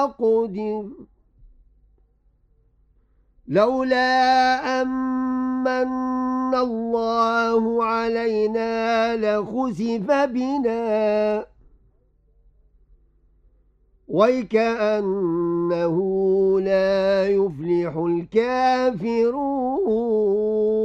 فقدر لولا أمن الله علينا لخسف بنا وكأنه لا يفلح الكافرون